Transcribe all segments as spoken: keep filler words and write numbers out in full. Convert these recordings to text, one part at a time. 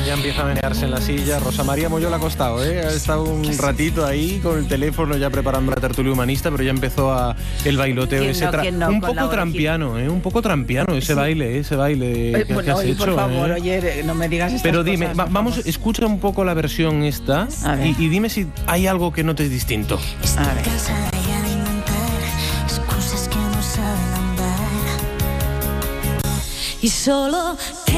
ya empieza a menearse en la silla. Rosa María Moyo le ha costado, ¿eh? Ha estado un ratito ahí con el teléfono ya preparando la tertulia humanista, pero ya empezó a el bailoteo ese no, tra- no, un poco trampiano, ¿eh? Un poco trampiano ese sí. baile, ese baile eh, que, bueno, que has oye, hecho. Por favor, ¿eh? oye, no me digas estas Pero dime, cosas, va, vamos, escucha un poco la versión esta y, y dime si hay algo que notes distinto. A ver. Y solo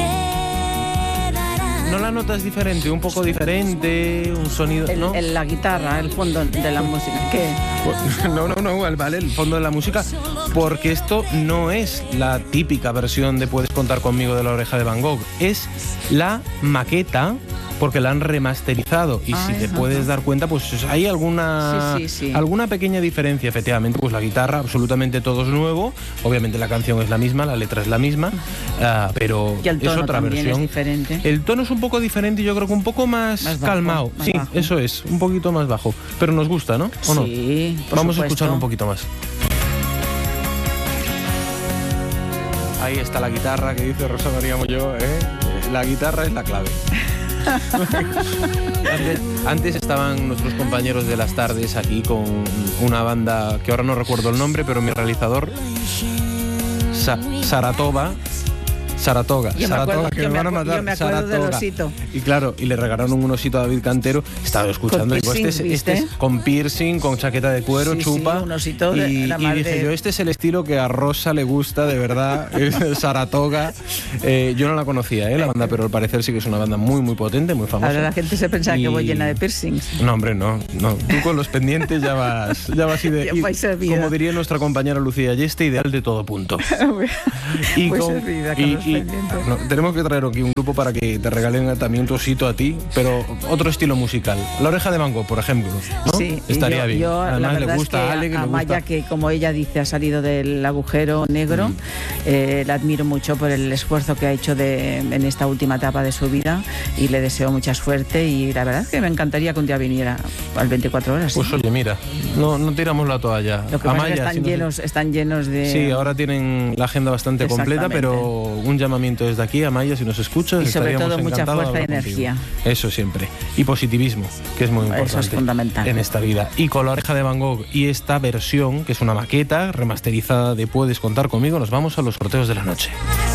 ¿No la notas diferente? Un poco diferente, un sonido, el, ¿no? El, la guitarra, el fondo de la música. ¿Qué? No, no, no, vale, el fondo de la música, porque esto no es la típica versión de Puedes contar conmigo de La Oreja de Van Gogh, es la maqueta, porque la han remasterizado y ah, si te ajá. puedes dar cuenta, pues hay alguna sí, sí, sí. alguna pequeña diferencia, efectivamente, pues la guitarra, absolutamente todo es nuevo, obviamente la canción es la misma, la letra es la misma, uh, pero y el tono es otra también versión. Es diferente. El tono es un poco diferente y yo creo que un poco más, más bajo, calmado, más sí, bajo. Eso es, un poquito más bajo, pero nos gusta, ¿no? ¿O no? Sí, por Vamos supuesto. a escucharlo un poquito más. Ahí está la guitarra que dice Rosa María Moyo, ¿eh? La guitarra es la clave. antes, antes estaban nuestros compañeros de las tardes aquí con una banda que ahora no recuerdo el nombre, pero mi realizador Sa- Saratova Saratoga, yo Saratoga, me acuerdo, que me van a matar. Yo me acuerdo Saratoga. del osito. Y claro, y le regalaron un osito a David Cantero. Estaba escuchando, con digo, piercing, este, es, este es con piercing, con chaqueta de cuero, sí, chupa. Sí, un osito y, de la y madre. dije yo, este es el estilo que a Rosa le gusta, de verdad. Saratoga. Eh, yo no la conocía, ¿eh? La banda, pero al parecer sí que es una banda muy, muy potente, muy famosa. Ahora la gente se pensaba y... que voy llena de piercings. No, hombre, no, no. Tú con los pendientes ya vas, ya vas ide- y, como diría nuestra compañera Lucía Yeste, ideal de todo punto. y con, servida, con y, los y no, tenemos que traer aquí un grupo para que te regalen también tu osito a ti, pero otro estilo musical. La Oreja de Van Gogh, por ejemplo, ¿no? Sí, estaría yo, bien. Yo, Además le gusta es que a Ale, que a le Maya, gusta. que como ella dice ha salido del agujero negro, mm. eh, la admiro mucho por el esfuerzo que ha hecho de, en esta última etapa de su vida y le deseo mucha suerte y la verdad es que me encantaría que un día viniera al veinticuatro horas. Pues ¿sí? Oye, mira, no, no tiramos la toalla. Lo que a pasa Maya, es que están, si llenos, no... están llenos de... Sí, ahora tienen la agenda bastante completa, pero un llamamiento desde aquí a Maya, si nos escuchas, y sobre todo mucha fuerza y energía. Contigo. Eso siempre. Y positivismo, que es muy importante. Eso es fundamental. En esta vida. Y con La Oreja de Van Gogh y esta versión, que es una maqueta remasterizada de Puedes contar conmigo, nos vamos a los sorteos de la noche.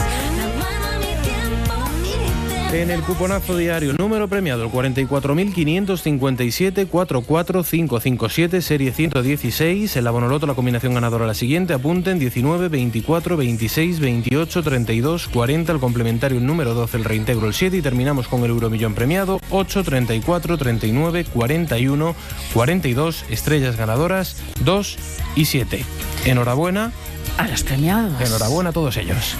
En el cuponazo diario, número premiado, el cuarenta y cuatro mil quinientos cincuenta y siete cuarenta y cuatro quinientos cincuenta y siete, serie ciento dieciséis. En la Bonoloto la combinación ganadora la siguiente, apunten diecinueve, veinticuatro, veintiséis, veintiocho, treinta y dos, cuarenta, el complementario el número doce, el reintegro el siete y terminamos con el euromillón premiado, ocho, treinta y cuatro, treinta y nueve, cuarenta y uno, cuarenta y dos, estrellas ganadoras, dos y siete. Enhorabuena a los premiados. Enhorabuena a todos ellos.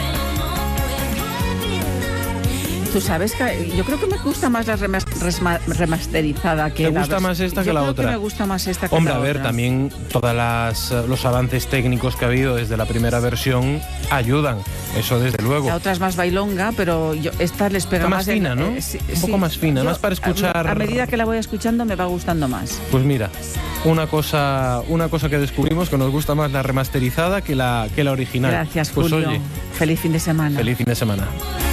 Tú sabes que yo creo que me gusta más la remas, resma, remasterizada que ¿Te la gusta más esta yo que la creo otra? Que me gusta más esta que Hombre, la a ver, otra. también todos los avances técnicos que ha habido desde la primera versión ayudan, eso desde luego. La otra es más bailonga, pero yo, esta les pega más, más fina, en, ¿no? Eh, sí, un sí. poco más fina, yo, más para escuchar. A, a medida que la voy escuchando me va gustando más. Pues mira, una cosa, una cosa que descubrimos que nos gusta más la remasterizada que la que la original. Gracias, pues Julio. Oye, feliz fin de semana. Feliz fin de semana.